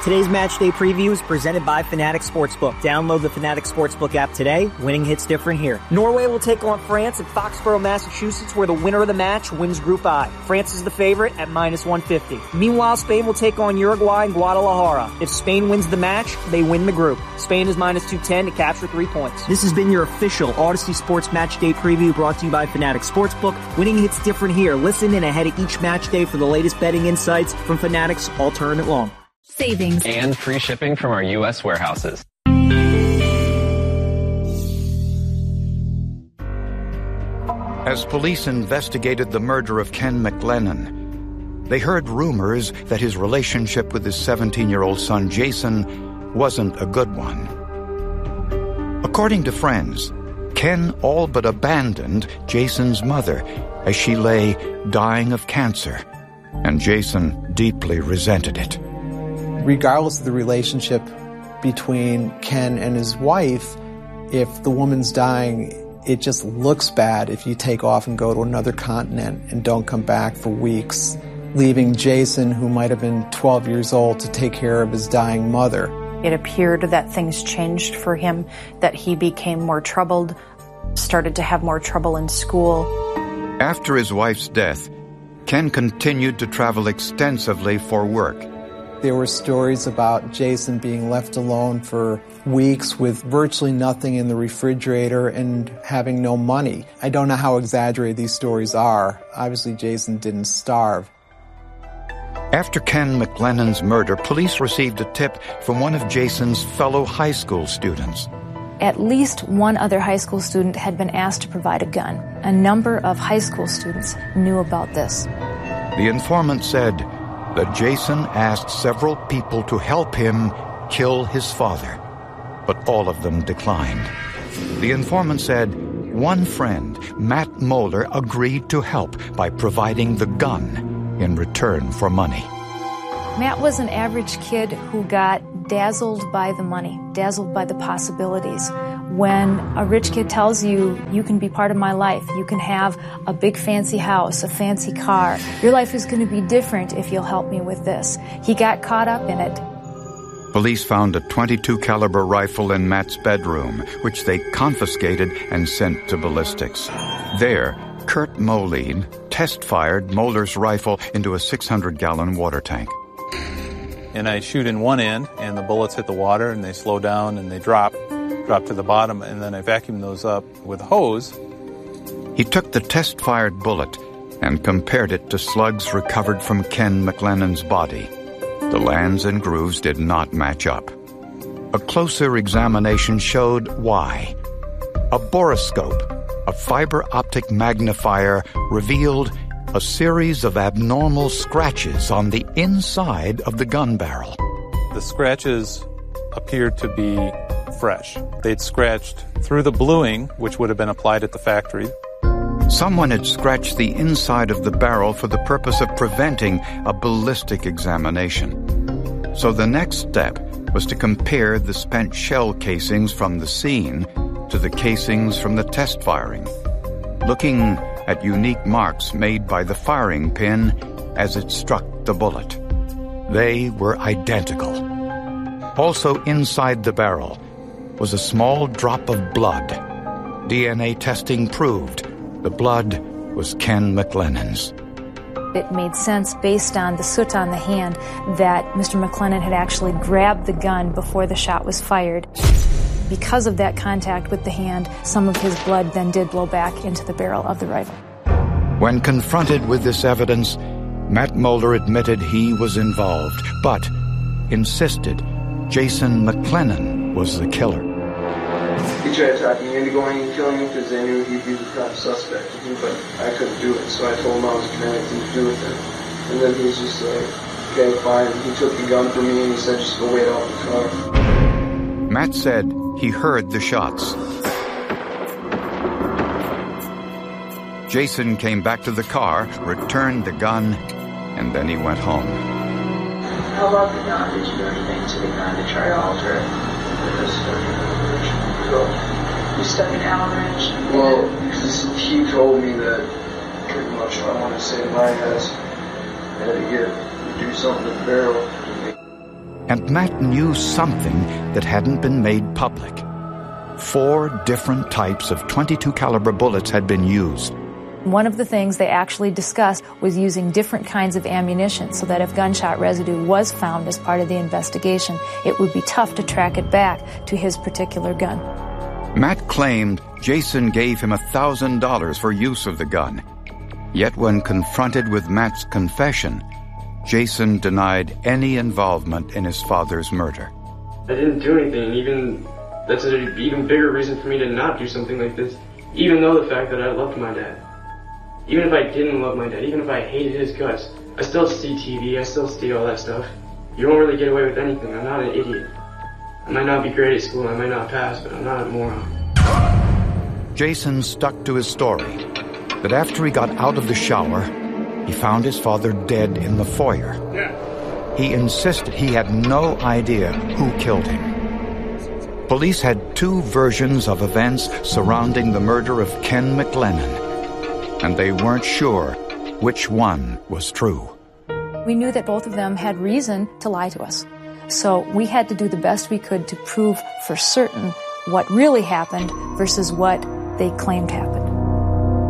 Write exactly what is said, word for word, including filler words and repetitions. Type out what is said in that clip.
Today's match day preview is presented by Fanatics Sportsbook. Download the Fanatics Sportsbook app today. Winning hits different here. Norway will take on France at Foxborough, Massachusetts, where the winner of the match wins Group I. France is the favorite at minus one fifty. Meanwhile, Spain will take on Uruguay in Guadalajara. If Spain wins the match, they win the group. Spain is minus two ten to capture three points. This has been your official Odyssey Sports Match Day preview brought to you by Fanatics Sportsbook. Winning hits different here. Listen in ahead of each match day for the latest betting insights from Fanatics all tournament long. Savings. And free shipping from our U S warehouses. As police investigated the murder of Ken McLennan, they heard rumors that his relationship with his seventeen-year-old son Jason wasn't a good one. According to friends, Ken all but abandoned Jason's mother as she lay dying of cancer, and Jason deeply resented it. Regardless of the relationship between Ken and his wife, if the woman's dying, it just looks bad if you take off and go to another continent and don't come back for weeks, leaving Jason, who might have been twelve years old, to take care of his dying mother. It appeared that things changed for him, that he became more troubled, started to have more trouble in school. After his wife's death, Ken continued to travel extensively for work. There were stories about Jason being left alone for weeks with virtually nothing in the refrigerator and having no money. I don't know how exaggerated these stories are. Obviously, Jason didn't starve. After Ken McLennan's murder, police received a tip from one of Jason's fellow high school students. At least one other high school student had been asked to provide a gun. A number of high school students knew about this. The informant said that Jason asked several people to help him kill his father, but all of them declined. The informant said one friend, Matt Moeller, agreed to help by providing the gun in return for money. Matt was an average kid who got dazzled by the money, dazzled by the possibilities. When a rich kid tells you, you can be part of my life, you can have a big fancy house, a fancy car, your life is going to be different if you'll help me with this. He got caught up in it. Police found a twenty-two caliber rifle in Matt's bedroom, which they confiscated and sent to ballistics. There, Kurt Moline test-fired Moeller's rifle into a six hundred gallon water tank. And I shoot in one end, and the bullets hit the water, and they slow down, and they drop, drop to the bottom, and then I vacuum those up with a hose. He took the test-fired bullet and compared it to slugs recovered from Ken McLennan's body. The lands and grooves did not match up. A closer examination showed why. A borescope, a fiber optic magnifier, revealed a series of abnormal scratches on the inside of the gun barrel. The scratches appeared to be fresh. They'd scratched through the bluing, which would have been applied at the factory. Someone had scratched the inside of the barrel for the purpose of preventing a ballistic examination. So the next step was to compare the spent shell casings from the scene to the casings from the test firing, looking at unique marks made by the firing pin as it struck the bullet. They were identical. Also inside the barrel was a small drop of blood. D N A testing proved the blood was Ken McLennan's. It made sense based on the soot on the hand that Mister McLennan had actually grabbed the gun before the shot was fired. Because of that contact with the hand, some of his blood then did blow back into the barrel of the rifle. When confronted with this evidence, Matt Moeller admitted he was involved, but insisted Jason McLennan was the killer. He tried talking me into going and killing him because they knew he'd be the top suspect, but I couldn't do it, so I told him I was going to have nothing to do with it. And then he was just like, okay, fine. He took the gun from me and he said, just go wait out in the car. Matt said he heard the shots. Jason came back to the car, returned the gun, and then he went home. How about the gun? Did you do anything to the gun to try to alter it? You stuck an Allen wrench? Well, because he told me that pretty much I wanted to save my ass, I had to get do something to the barrel. And Matt knew something that hadn't been made public. Four different types of twenty-two caliber bullets had been used. One of the things they actually discussed was using different kinds of ammunition so that if gunshot residue was found as part of the investigation, it would be tough to track it back to his particular gun. Matt claimed Jason gave him one thousand dollars for use of the gun. Yet when confronted with Matt's confession, Jason denied any involvement in his father's murder. I didn't do anything. Even that's an even bigger reason for me to not do something like this, even though the fact that I loved my dad. Even if I didn't love my dad, even if I hated his guts, I still see T V, I still see all that stuff. You won't really get away with anything. I'm not an idiot. I might not be great at school, I might not pass, but I'm not a moron. Jason stuck to his story, that after he got out of the shower, he found his father dead in the foyer. He insisted he had no idea who killed him. Police had two versions of events surrounding the murder of Ken McLennan, and they weren't sure which one was true. We knew that both of them had reason to lie to us. So we had to do the best we could to prove for certain what really happened versus what they claimed happened.